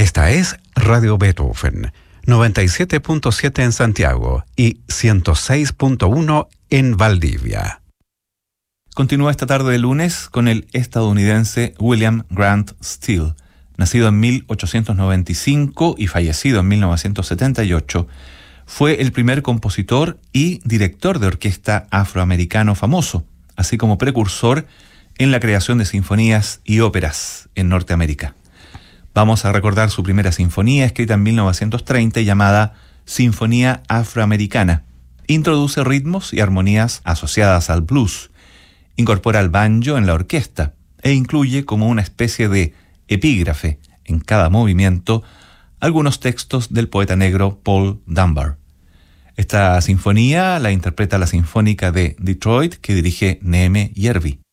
Esta es Radio Beethoven, 97.7 en Santiago y 106.1 en Valdivia. Continúa esta tarde de lunes con el estadounidense William Grant Still. Nacido en 1895 y fallecido en 1978, fue el primer compositor y director de orquesta afroamericano famoso, así como precursor en la creación de sinfonías y óperas en Norteamérica. Vamos a recordar su primera sinfonía, escrita en 1930, llamada Sinfonía Afroamericana. Introduce ritmos y armonías asociadas al blues, incorpora el banjo en la orquesta e incluye como una especie de epígrafe en cada movimiento algunos textos del poeta negro Paul Dunbar. Esta sinfonía la interpreta la Sinfónica de Detroit, que dirige Neeme Järvi.